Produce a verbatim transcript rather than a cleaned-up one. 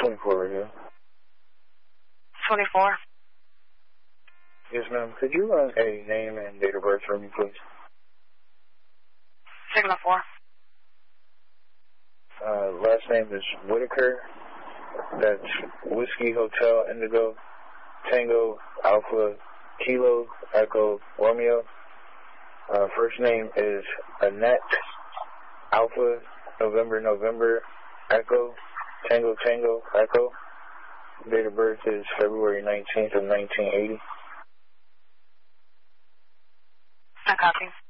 twenty-four radio. twenty-four. Yes, ma'am. Could you run a name and date of birth for me, please? Signal four. Uh, last name is Whitaker. That's Whiskey Hotel Indigo Tango Alpha Kilo Echo Romeo. Uh, first name is Annette Alpha November November Echo Tango Tango Echo. Date of birth is February nineteenth of nineteen eighty. I copy.